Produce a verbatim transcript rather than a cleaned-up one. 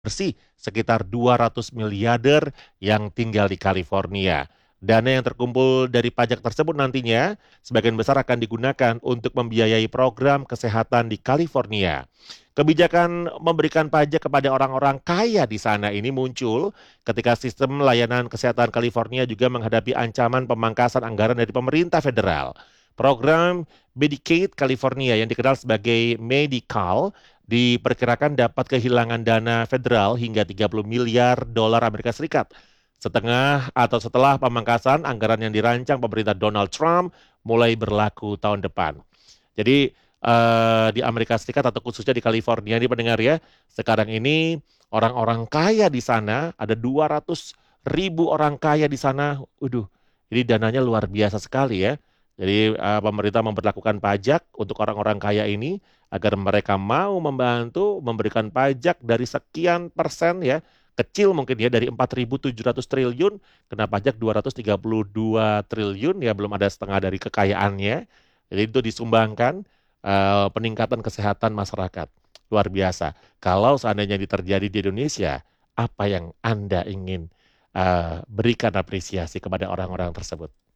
bersih sekitar dua ratus miliarder yang tinggal di California. Dana yang terkumpul dari pajak tersebut nantinya sebagian besar akan digunakan untuk membiayai program kesehatan di California. Kebijakan memberikan pajak kepada orang-orang kaya di sana ini muncul ketika sistem layanan kesehatan California juga menghadapi ancaman pemangkasan anggaran dari pemerintah federal. Program Medicaid California yang dikenal sebagai Medi-Cal diperkirakan dapat kehilangan dana federal hingga tiga puluh miliar dolar Amerika Serikat. Setengah atau setelah pemangkasan anggaran yang dirancang pemerintah Donald Trump mulai berlaku tahun depan. Jadi eh, di Amerika Serikat atau khususnya di California ini pendengar ya, sekarang ini orang-orang kaya di sana ada dua ratus ribu orang kaya di sana. Waduh, ini dananya luar biasa sekali ya. Jadi eh, pemerintah memperlakukan pajak untuk orang-orang kaya ini agar mereka mau membantu memberikan pajak dari sekian persen ya, kecil mungkin ya dari empat ribu tujuh ratus triliun kena pajak dua ratus tiga puluh dua triliun ya, belum ada setengah dari kekayaannya. Jadi itu disumbangkan eh, peningkatan kesehatan masyarakat. Luar biasa. Kalau seandainya ini terjadi di Indonesia, apa yang Anda ingin eh, berikan apresiasi kepada orang-orang tersebut?